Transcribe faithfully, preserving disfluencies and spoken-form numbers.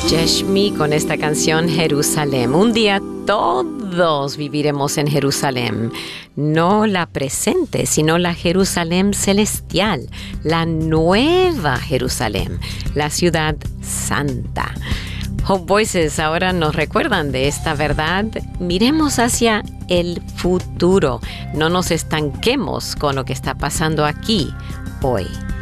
Jeshmi con esta canción Jerusalén. Un día todos viviremos en Jerusalén, no la presente, sino la Jerusalén celestial, la nueva Jerusalén, la ciudad santa. Hope Voices ahora nos recuerdan de esta verdad. Miremos hacia el futuro, no nos estanquemos con lo que está pasando aquí, hoy.